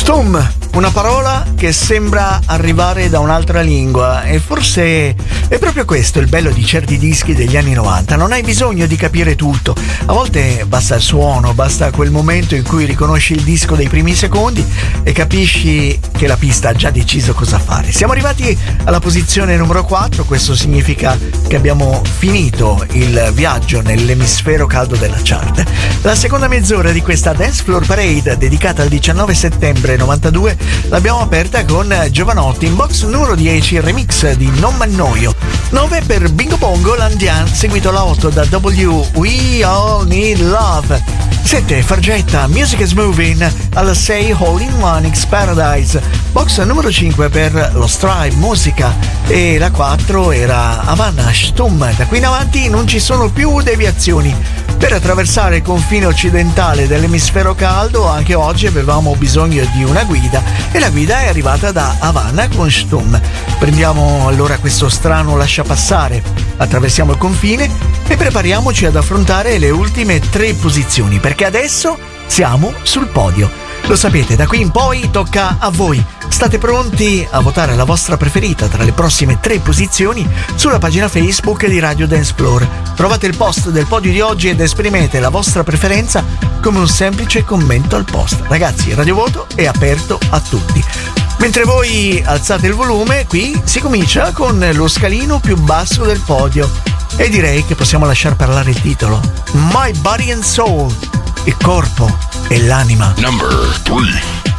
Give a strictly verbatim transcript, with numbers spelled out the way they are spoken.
Stum, una parola che sembra arrivare da un'altra lingua, e forse è proprio questo il bello di certi dischi degli anni novanta. Non hai bisogno di capire tutto, a volte basta il suono, basta quel momento in cui riconosci il disco dei primi secondi e capisci che la pista ha già deciso cosa fare. Siamo arrivati alla posizione numero quattro, questo significa che abbiamo finito il viaggio nell'emisfero caldo della chart. La seconda mezz'ora di questa Dance Floor Parade, dedicata al diciannove settembre novantadue, l'abbiamo aperta con Giovanotti in box numero dieci, il remix di Non m'annoio. nove per Bingo Bongo Landian, seguito alla otto da W, We All Need Love. sette Fargetta, Music is Moving, alla sei All in One X Paradise, box numero cinque per Lo Strive Musica, e la quattro era Havana Stum. Da qui in avanti non ci sono più deviazioni. Per attraversare il confine occidentale dell'emisfero caldo anche oggi avevamo bisogno di una guida, e la guida è arrivata da Havana con Stum. Prendiamo allora questo strano lasciapassare, attraversiamo il confine e prepariamoci ad affrontare le ultime tre posizioni, perché adesso siamo sul podio. Lo sapete, da qui in poi tocca a voi. State pronti a votare la vostra preferita tra le prossime tre posizioni sulla pagina Facebook di Radio Dance Floor. Trovate il post del podio di oggi ed esprimete la vostra preferenza come un semplice commento al post. Ragazzi, il radiovoto è aperto a tutti. Mentre voi alzate il volume, qui si comincia con lo scalino più basso del podio. E direi che possiamo lasciar parlare il titolo. My Body and Soul, il corpo e l'anima. Number three.